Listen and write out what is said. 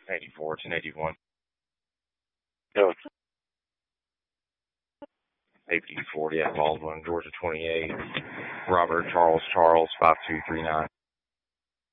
84, 1081. No. 8040 at Baldwin, Georgia 28. Robert Charles, 5239.